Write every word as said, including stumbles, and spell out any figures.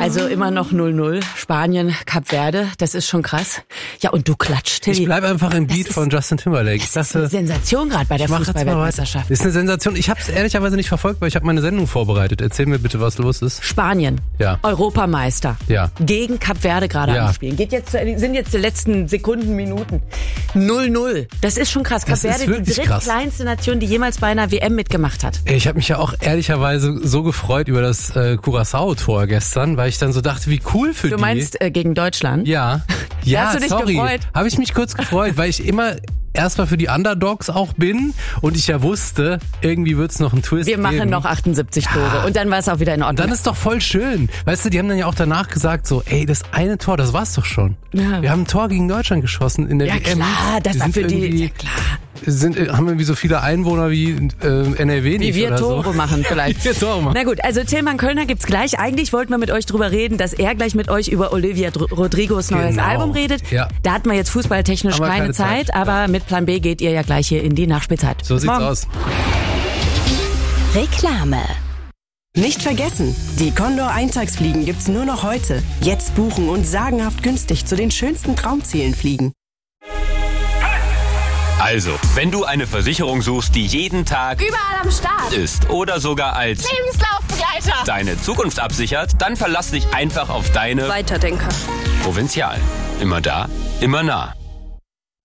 Also immer noch null null. Spanien, Kap Verde, das ist schon krass. Ja, und du klatscht, Tilly. Ich bleib einfach im Beat ist, von Justin Timberlake. Das ist eine Sensation gerade bei der Fußball-Weltmeisterschaft. Das ist eine Sensation. Ich habe es ehrlicherweise nicht verfolgt, weil ich habe meine Sendung vorbereitet. Erzähl mir bitte, was los ist. Spanien, ja. Europameister, ja. gegen Kap Verde gerade ja. am Spielen. Geht jetzt, sind jetzt die letzten Sekunden, Minuten. null null. Das ist schon krass. Kap Verde, die drittkleinste Nation, die jemals bei einer W M mitgemacht hat. Ich habe mich ja auch ehrlicherweise so gefreut über das äh, Curaçao-Tor gestern, weil ich dann so dachte, wie cool für du die. Du meinst äh, gegen Deutschland? Ja. Ja, hast du dich sorry. gefreut? Habe ich mich kurz gefreut, weil ich immer erstmal für die Underdogs auch bin und ich ja wusste, irgendwie wird's noch einen Twist Wir machen geben. noch achtundsiebzig Tore ja. und dann war es auch wieder in Ordnung. Und dann ist doch voll schön. Weißt du, die haben dann ja auch danach gesagt so, ey, das eine Tor, das war's doch schon. Ja. Wir haben ein Tor gegen Deutschland geschossen in der ja, W M. Ja klar, das wir war für die, ja klar. Sind, haben irgendwie so viele Einwohner wie äh, N R W nicht Wie wir oder Tore so. machen vielleicht. Wie wir Tore machen. Na gut, also Tillmann Kölner gibt's gleich. Eigentlich wollten wir mit euch drüber reden, dass er gleich mit euch über Olivia Rodrigos neues genau. Album redet. Ja. Da hatten wir jetzt fußballtechnisch keine, keine Zeit, Zeit, aber mit Plan B geht ihr ja gleich hier in die Nachspielzeit. So Bis sieht's morgen. aus. Reklame. Nicht vergessen, die Condor Eintagsfliegen gibt's nur noch heute. Jetzt buchen und sagenhaft günstig zu den schönsten Traumzielen fliegen. Also, wenn du eine Versicherung suchst, die jeden Tag überall am Start ist oder sogar als Lebenslaufbegleiter deine Zukunft absichert, dann verlass dich einfach auf deine Weiterdenker. Provinzial. Immer da, immer nah.